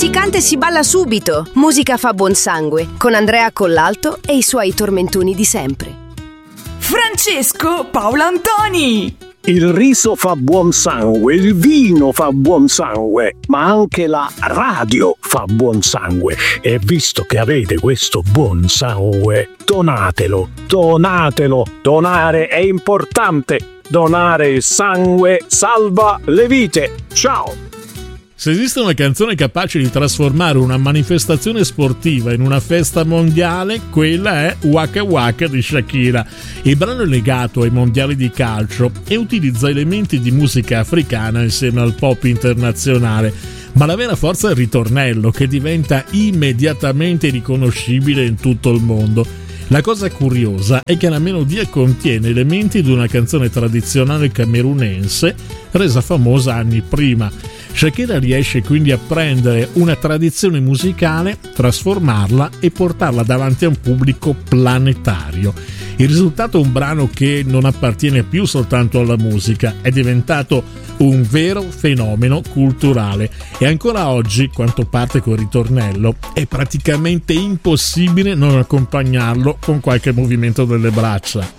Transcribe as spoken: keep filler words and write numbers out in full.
Si canta e si balla subito. Musica fa buon sangue, con Andrea Collalto e i suoi tormentoni di sempre. Francesco Paolo Antoni. Il riso fa buon sangue, il vino fa buon sangue, ma anche la radio fa buon sangue. E visto che avete questo buon sangue, donatelo, donatelo. Donare è importante. Donare il sangue salva le vite. Ciao! Se esiste una canzone capace di trasformare una manifestazione sportiva in una festa mondiale, quella è Waka Waka di Shakira. Il brano è legato ai mondiali di calcio e utilizza elementi di musica africana insieme al pop internazionale. Ma la vera forza è il ritornello, che diventa immediatamente riconoscibile in tutto il mondo. La cosa curiosa è che la melodia contiene elementi di una canzone tradizionale camerunense resa famosa anni prima. Shakira riesce quindi a prendere una tradizione musicale, trasformarla e portarla davanti a un pubblico planetario. Il risultato è un brano che non appartiene più soltanto alla musica, è diventato un vero fenomeno culturale e ancora oggi, quando parte col ritornello, è praticamente impossibile non accompagnarlo con qualche movimento delle braccia.